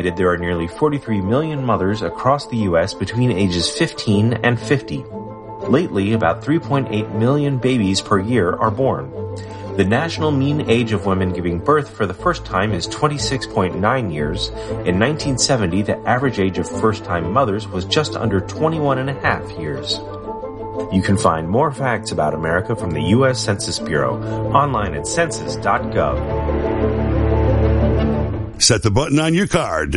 There are nearly 43 million mothers across the U.S. between ages 15 and 50. Lately, about 3.8 million babies per year are born. The national mean age of women giving birth for the first time is 26.9 years. In 1970, the average age of first-time mothers was just under 21.5 years. You can find more facts about America from the U.S. Census Bureau online at census.gov. Set the button on your card to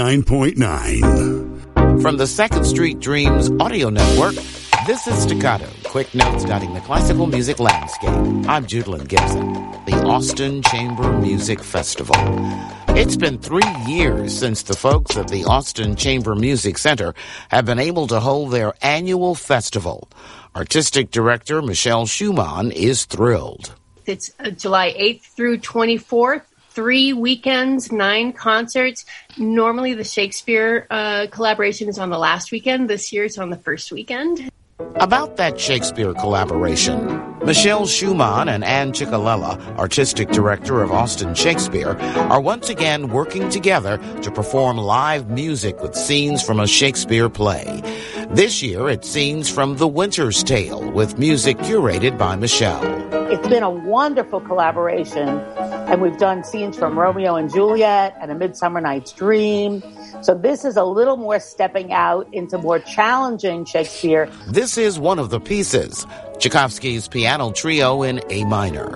99.9. From the 2nd Street Dreams Audio Network, this is Staccato, quick notes dotting the classical music landscape. I'm Judelyn Gibson. The Austin Chamber Music Festival. It's been 3 years since the folks at the Austin Chamber Music Center have been able to hold their annual festival. Artistic Director Michelle Schumann is thrilled. It's July 8th through 24th. 3 weekends, 9 concerts. Normally the Shakespeare collaboration is on the last weekend. This year it's on the first weekend. About that Shakespeare collaboration, Michelle Schumann and Ann Ciccolella, Artistic Director of Austin Shakespeare, are once again working together to perform live music with scenes from a Shakespeare play. This year, it's scenes from The Winter's Tale, with music curated by Michelle. It's been a wonderful collaboration, and we've done scenes from Romeo and Juliet and A Midsummer Night's Dream. So this is a little more stepping out into more challenging Shakespeare. This is one of the pieces, Tchaikovsky's Piano Trio in A minor.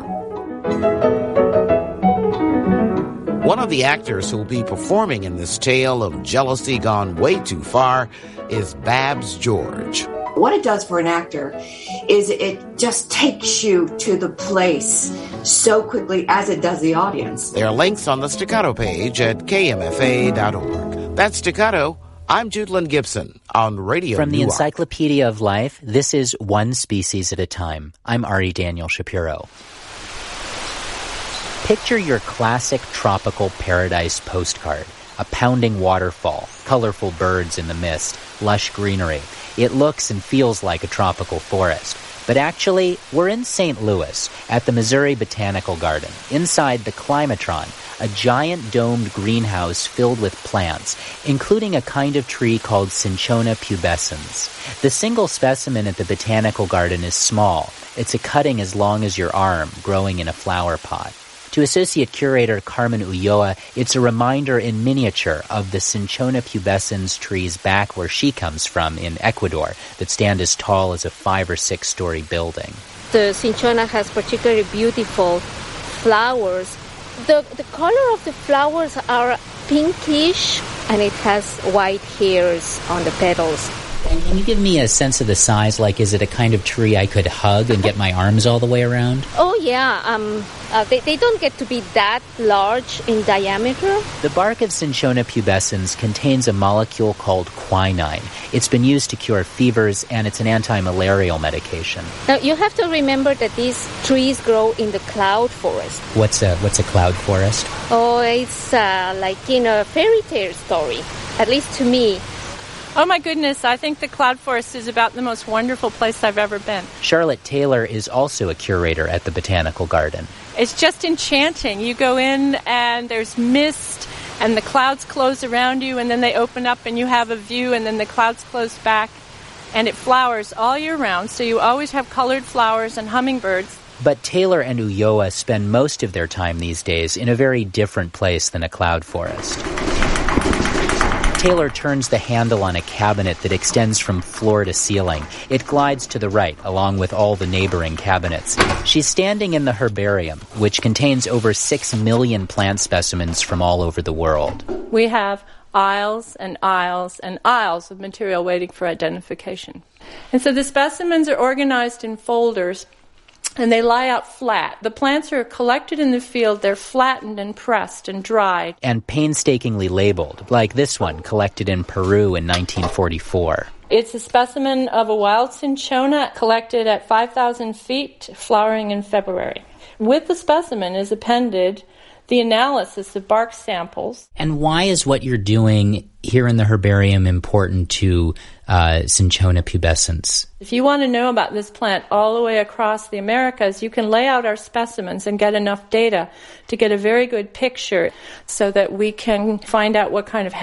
One of the actors who will be performing in this tale of jealousy gone way too far is Babs George. What it does for an actor is it just takes you to the place so quickly as it does the audience. There are links on the Staccato page at kmfa.org. That's Staccato. I'm Judelyn Gibson on Radio From the Newark. Encyclopedia of Life, this is One Species at a Time. I'm Ari Daniel Shapiro. Picture your classic tropical paradise postcard. A pounding waterfall, colorful birds in the mist, lush greenery. It looks and feels like a tropical forest. But actually, we're in St. Louis at the Missouri Botanical Garden, inside the Climatron, a giant domed greenhouse filled with plants, including a kind of tree called Cinchona pubescens. The single specimen at the Botanical Garden is small. It's a cutting as long as your arm, growing in a flower pot. To Associate Curator Carmen Ulloa, it's a reminder in miniature of the Cinchona pubescens trees back where she comes from in Ecuador that stand as tall as a 5 or 6 story building. The Cinchona has particularly beautiful flowers. The color of the flowers are pinkish, and it has white hairs on the petals. And can you give me a sense of the size? Like, is it a kind of tree I could hug and get my arms all the way around? Oh, yeah. They don't get to be that large in diameter. The bark of Cinchona pubescens contains a molecule called quinine. It's been used to cure fevers, and it's an anti-malarial medication. Now, you have to remember that these trees grow in the cloud forest. What's a cloud forest? Oh, it's like in a fairy tale story, at least to me. Oh my goodness, I think the cloud forest is about the most wonderful place I've ever been. Charlotte Taylor is also a curator at the Botanical Garden. It's just enchanting. You go in and there's mist and the clouds close around you and then they open up and you have a view and then the clouds close back and it flowers all year round, so you always have colored flowers and hummingbirds. But Taylor and Ulloa spend most of their time these days in a very different place than a cloud forest. Taylor turns the handle on a cabinet that extends from floor to ceiling. It glides to the right, along with all the neighboring cabinets. She's standing in the herbarium, which contains over 6 million plant specimens from all over the world. We have aisles and aisles and aisles of material waiting for identification. And so the specimens are organized in folders, and they lie out flat. The plants are collected in the field. They're flattened and pressed and dried. And painstakingly labeled, like this one collected in Peru in 1944. It's a specimen of a wild cinchona collected at 5,000 feet, flowering in February. With the specimen is appended the analysis of bark samples. And why is what you're doing here in the herbarium important to Cinchona pubescens? If you want to know about this plant all the way across the Americas, you can lay out our specimens and get enough data to get a very good picture so that we can find out what kind of